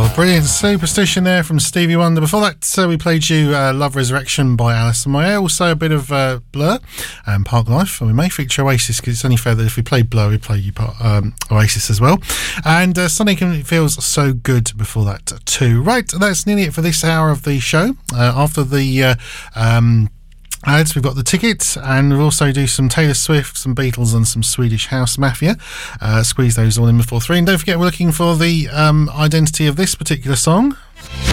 Brilliant Superstition there from Stevie Wonder. Before that, we played you Love Resurrection by Alison Moyet. Also a bit of Blur and Park Life. And we may feature Oasis because it's only fair that if we play Blur, we play you Oasis as well. And Sonic and It Feels So Good before that too. Right, that's nearly it for this hour of the show. After the ads, we've got the tickets, and we'll also do some Taylor Swift, some Beatles and some Swedish House Mafia. Squeeze those all in before 3, and don't forget we're looking for the identity of this particular song.